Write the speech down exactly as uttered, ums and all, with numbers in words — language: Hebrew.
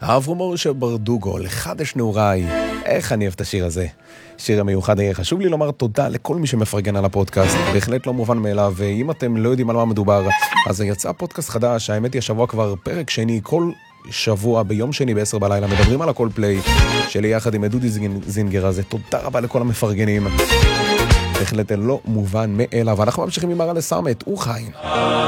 אברום משה ברדוגו, לחדש נעוריי. איך אני אוהב את השיר הזה. שיר המיוחד. חשוב לי לומר תודה לכל מי שמפרגן על הפודקאסט. בהחלט לא מובן מאליו, ואם אתם לא יודעים על מה מדובר, אז יצא פודקאסט חדש. האמת היא השבוע כבר פרק שני, כל שבוע ביום שני בעשר בלילה מדברים על הכל פליי שלי יחד עם דודי זינגר. אז תודה רבה לכל המפרגנים. בהחלט לא מובן מאליו. אנחנו ממשיכים עם הרל סאמט, הוא חי.